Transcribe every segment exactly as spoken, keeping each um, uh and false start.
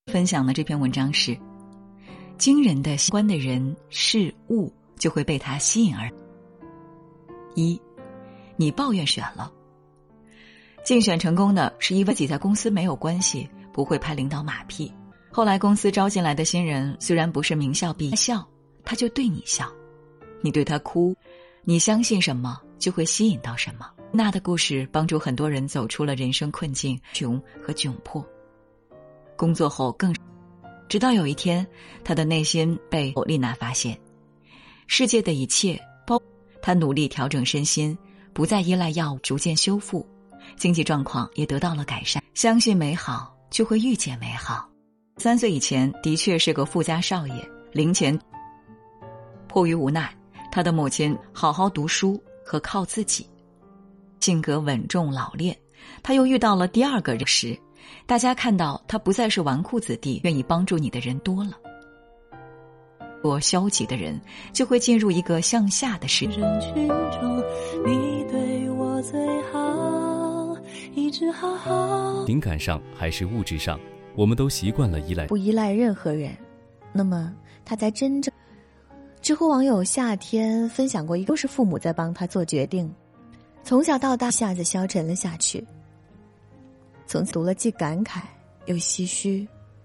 分享的这篇文章是：惊人的喜欢的人事物就会被他吸引而。一，你抱怨选了。竞选成功的是因为自己在公司没有关系，不会拍领导马屁。后来公司招进来的新人虽然不是名校毕业，笑他就对你笑，你对他哭，你相信什么就会吸引到什么。娜的故事帮助很多人走出了人生困境、穷和窘迫。工作后更，直到有一天，他的内心被丽娜发现，世界的一切，包他努力调整身心，不再依赖药物，逐渐修复，经济状况也得到了改善。相信美好，就会遇见美好。三岁以前的确是个富家少爷，零钱。迫于无奈，他的母亲好好读书和靠自己，性格稳重老练。他又遇到了第二个人时，大家看到他不再是纨绔子弟，愿意帮助你的人多了。我消极的人就会进入一个向下的世界。人群中，你对我最好，一直好好。 情感上还是物质上，我们都习惯了依赖， 不依赖任何人。那么他才真正。知乎网友夏天分享过一个，都是父母在帮他做决定，从小到大一下子消沉了下去。从此读了既感慨又唏嘘。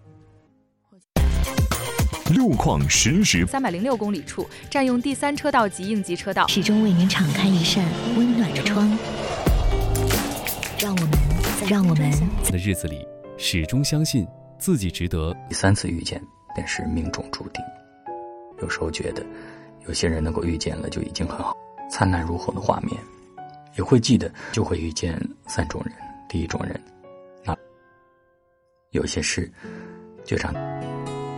路况实时三百零六公里处占用第三车道及应急车道， 始终为您敞开一扇温暖的窗，让我们让我们的日子里始终相信自己值得。 第三次遇见便是命中注定。有时候觉得有些人能够遇见了就已经很好，灿烂如虹的画面也会记得，就会遇见三种人。第一种人，那有些事就让